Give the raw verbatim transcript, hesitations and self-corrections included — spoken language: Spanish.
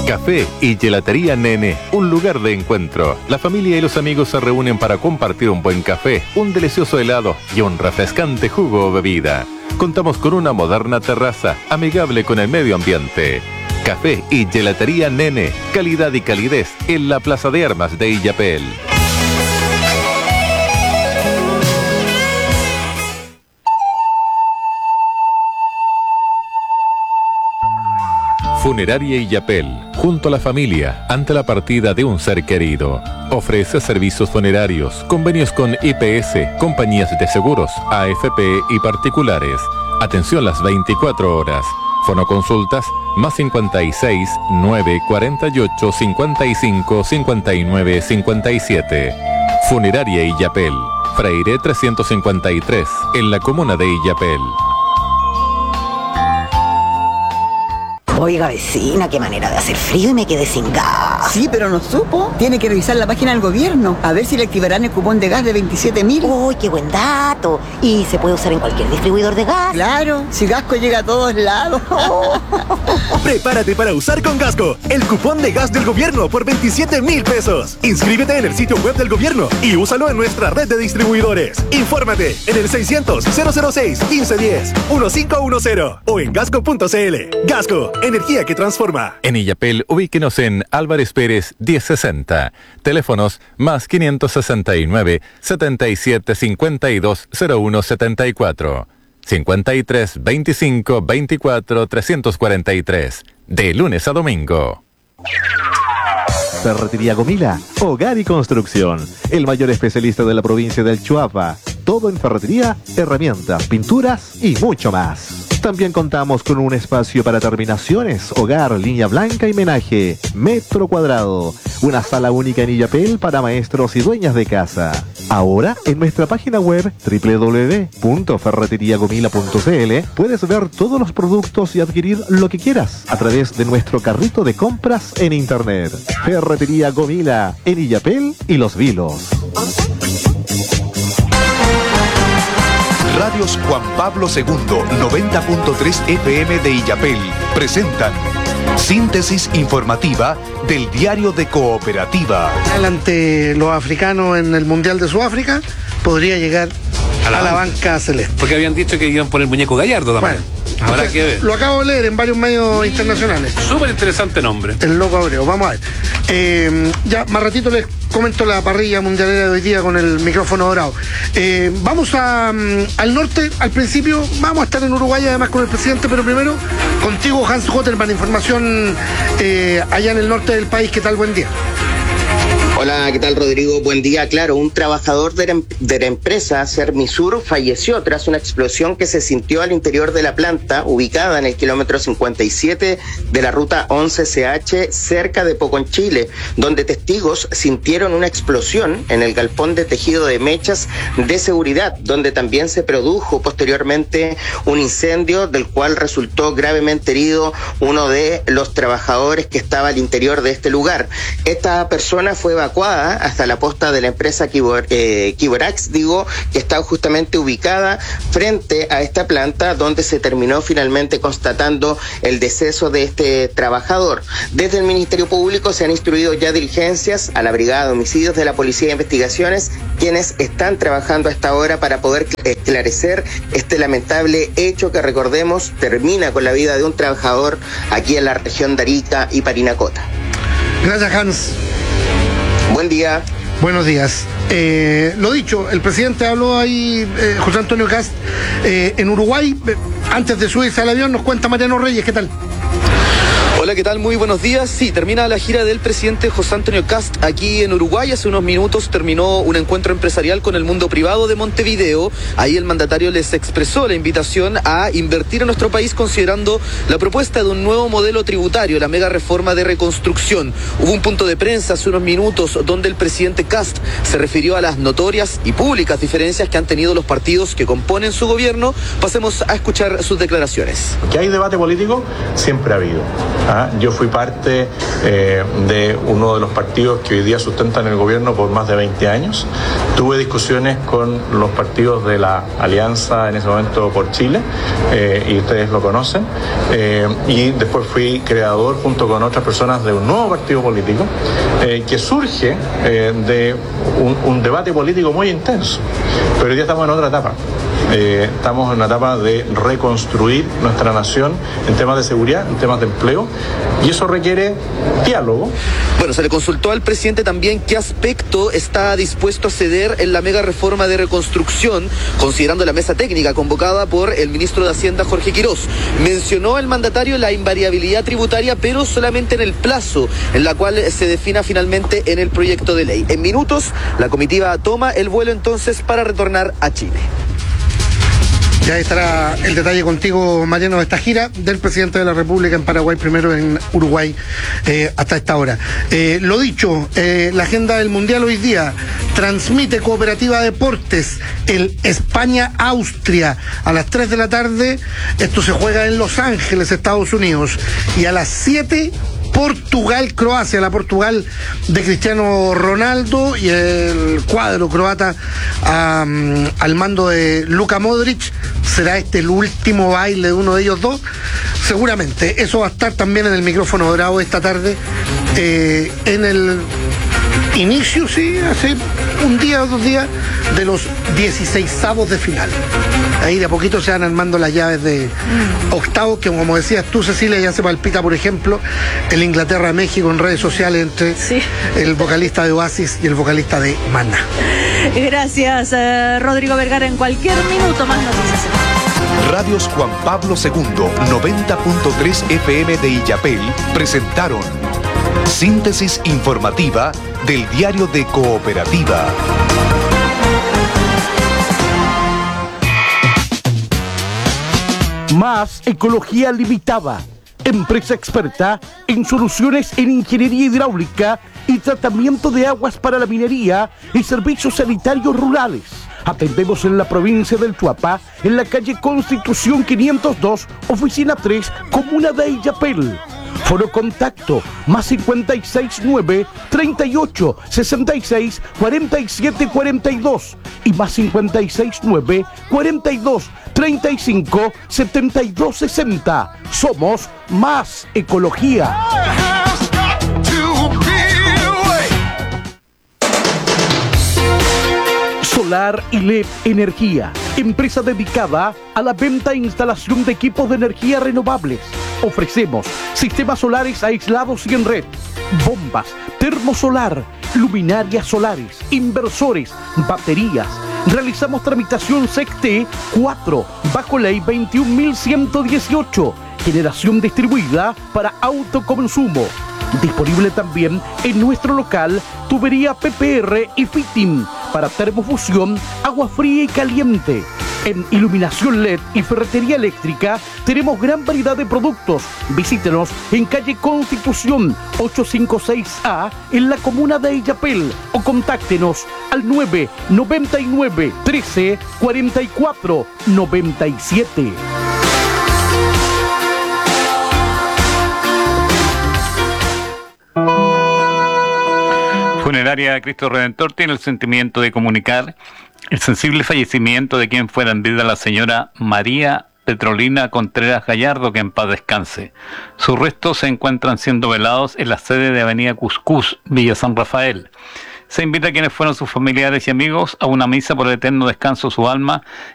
Café y Gelatería Nene, un lugar de encuentro. La familia y los amigos se reúnen para compartir un buen café, un delicioso helado y un refrescante jugo o bebida. Contamos con una moderna terraza, amigable con el medio ambiente. Café y Gelatería Nene, calidad y calidez en la Plaza de Armas de Illapel. Funeraria Illapel, junto a la familia, ante la partida de un ser querido. Ofrece servicios funerarios, convenios con I P S, compañías de seguros, A F P y particulares. Atención las veinticuatro horas. Fonoconsultas más cincuenta y seis, nueve, cuarenta y ocho, cincuenta y cinco, cincuenta y nueve, cincuenta y siete. Funeraria Illapel, Freire trescientos cincuenta y tres, en la comuna de Illapel. Oiga, vecina, qué manera de hacer frío y me quedé sin gas. Sí, pero no supo. Tiene que revisar la página del gobierno, a ver si le activarán el cupón de gas de veintisiete mil. ¡Uy, qué buen dato! ¿Y se puede usar en cualquier distribuidor de gas? Claro, si Gasco llega a todos lados. Prepárate para usar con Gasco el cupón de gas del gobierno por veintisiete mil pesos. Inscríbete en el sitio web del gobierno y úsalo en nuestra red de distribuidores. Infórmate en el seiscientos, cero cero seis, quince diez, quince diez o en gasco punto c l. Gasco, energía que transforma. En Illapel, ubíquenos en Álvarez Pérez mil sesenta. Teléfonos más quinientos sesenta y nueve, setenta y siete, cincuenta y dos, cero uno setenta y cuatro. cincuenta y tres, veinticinco, veinticuatro, trescientos cuarenta y tres. De lunes a domingo. Ferretería Gomila, hogar y construcción. El mayor especialista de la provincia del Chuapa. Todo en ferretería, herramientas, pinturas y mucho más. También contamos con un espacio para terminaciones, hogar, línea blanca y menaje, metro cuadrado. Una sala única en Illapel para maestros y dueñas de casa. Ahora, en nuestra página web doble u doble u doble u punto ferretería gomila punto c l puedes ver todos los productos y adquirir lo que quieras a través de nuestro carrito de compras en internet. Ferretería Gomila, en Illapel y Los Vilos. Radios Juan Pablo segundo, noventa punto tres F M de Illapel presentan síntesis informativa del diario de Cooperativa. Ante los africanos en el Mundial de Sudáfrica, podría llegar a la, a la banca. banca celeste. Porque habían dicho que iban por el muñeco Gallardo también. Bueno, habrá que ver. Lo acabo de leer en varios medios internacionales. Súper interesante nombre. El loco Abreu, vamos a ver. Eh, ya más ratito les comento la parrilla mundialera de hoy día con el micrófono dorado. Eh, vamos a, um, al norte, al principio, vamos a estar en Uruguay además con el presidente, pero primero contigo, Hans Hotterman, información eh, allá en el norte del país. ¿Qué tal? Buen día. Hola, ¿qué tal, Rodrigo? Buen día. Claro, un trabajador de la, de la empresa Sermisur falleció tras una explosión que se sintió al interior de la planta, ubicada en el kilómetro cincuenta y siete de la ruta once C H, cerca de Poconchile, donde testigos sintieron una explosión en el galpón de tejido de mechas de seguridad, donde también se produjo posteriormente un incendio del cual resultó gravemente herido uno de los trabajadores que estaba al interior de este lugar. Esta persona fue evacuada hasta la posta de la empresa Kibor, eh, Kiborax, digo, que está justamente ubicada frente a esta planta, donde se terminó finalmente constatando el deceso de este trabajador. Desde el Ministerio Público se han instruido ya diligencias a la Brigada de Homicidios de la Policía de Investigaciones, quienes están trabajando a esta hora para poder esclarecer este lamentable hecho que, recordemos, termina con la vida de un trabajador aquí en la región de Arica y Parinacota. Gracias, Hans. Buen día. Buenos días. Eh, lo dicho, el presidente habló ahí, eh, José Antonio Cast, eh, en Uruguay. Eh, antes de subirse al avión, nos cuenta Mariano Reyes. ¿Qué tal? Hola, ¿qué tal? Muy buenos días. Sí, termina la gira del presidente José Antonio Cast aquí en Uruguay. Hace unos minutos terminó un encuentro empresarial con el mundo privado de Montevideo. Ahí el mandatario les expresó la invitación a invertir en nuestro país considerando la propuesta de un nuevo modelo tributario, la mega reforma de reconstrucción. Hubo un punto de prensa hace unos minutos donde el presidente Cast se refirió a las notorias y públicas diferencias que han tenido los partidos que componen su gobierno. Pasemos a escuchar sus declaraciones. ¿Que hay debate político? Siempre ha habido. ¿ah? Yo fui parte eh, de uno de los partidos que hoy día sustentan el gobierno por más de veinte años. Tuve discusiones con los partidos de la Alianza en ese momento por Chile, eh, y ustedes lo conocen, eh, y después fui creador junto con otras personas de un nuevo partido político eh, que surge eh, de un, un debate político muy intenso, pero hoy día estamos en otra etapa. Eh, estamos en una etapa de reconstruir nuestra nación en temas de seguridad, en temas de empleo, y eso requiere diálogo. Bueno, se le consultó al presidente también qué aspecto está dispuesto a ceder en la mega reforma de reconstrucción, considerando la mesa técnica convocada por el ministro de Hacienda, Jorge Quirós. Mencionó el mandatario la invariabilidad tributaria, pero solamente en el plazo en la cual se defina finalmente en el proyecto de ley. En minutos, la comitiva toma el vuelo entonces para retornar a Chile. Ya estará el detalle contigo, Mariano, de esta gira del presidente de la República en Paraguay, primero en Uruguay, eh, hasta esta hora. Eh, lo dicho, eh, la agenda del Mundial hoy día transmite Cooperativa Deportes, el España-Austria, a las tres de la tarde. Esto se juega en Los Ángeles, Estados Unidos, y a las siete... Portugal-Croacia, la Portugal de Cristiano Ronaldo y el cuadro croata um, al mando de Luka Modric. ¿Será este el último baile de uno de ellos dos? Seguramente. Eso va a estar también en el micrófono dorado esta tarde, eh, en el inicio, sí, hace un día o dos días, de los dieciseisavos de final. Ahí de a poquito se van armando las llaves de octavos, que como decías tú, Cecilia, ya se palpita, por ejemplo, el Inglaterra-México en redes sociales entre sí. el vocalista de Oasis y el vocalista de Maná. Gracias, eh, Rodrigo Vergara. En cualquier minuto más noticias. Radios Juan Pablo segundo, noventa punto tres F M de Illapel presentaron síntesis informativa del Diario de Cooperativa. Más Ecología Limitada, empresa experta en soluciones en ingeniería hidráulica y tratamiento de aguas para la minería y servicios sanitarios rurales. Atendemos en la provincia del Chuapa, en la calle Constitución quinientos dos, oficina tres, comuna de Illapel. Foro contacto más cincuenta y seis nueve, treinta y ocho, sesenta y seis, cuarenta y siete cuarenta y dos y más cincuenta y seis nueve, cuarenta y dos, treinta y cinco, setenta y dos sesenta. Somos Más Ecología. Solar y L E D Energía, empresa dedicada a la venta e instalación de equipos de energía renovables. Ofrecemos sistemas solares aislados y en red, bombas, termosolar, luminarias solares, inversores, baterías. Realizamos tramitación S E C T cuatro bajo ley veintiún mil ciento dieciocho, generación distribuida para autoconsumo. Disponible también en nuestro local tubería P P R y fitting para termofusión, agua fría y caliente. En iluminación L E D y ferretería eléctrica tenemos gran variedad de productos. Visítenos en calle Constitución ochocientos cincuenta y seis A en la comuna de Illapel o contáctenos al nueve noventa y nueve, trece, cuarenta y cuatro, noventa y siete. Funeraria Cristo Redentor tiene el sentimiento de comunicar el sensible fallecimiento de quien fuera en vida la señora María Petrolina Contreras Gallardo, que en paz descanse. Sus restos se encuentran siendo velados en la sede de Avenida Cuscús, Villa San Rafael. Se invita a quienes fueron sus familiares y amigos a una misa por el eterno descanso de su alma